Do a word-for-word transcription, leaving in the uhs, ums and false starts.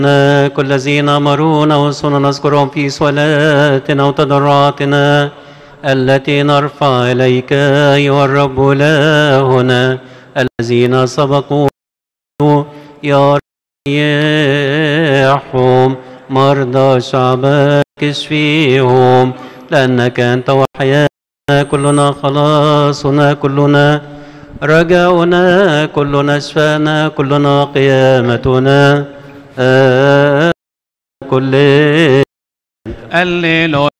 كل الذين أمرونا وصلنا نذكرهم في صلاتنا وتضرعاتنا التي نرفع إليك أيها الرب إلهنا الذين سبقوا يا ريحهم مرضى شعبك اشفيهم لأنك أنت وحيانا كلنا خلاصنا كلنا رجاؤنا كلنا شفانا كلنا قيامتنا آه كل الليل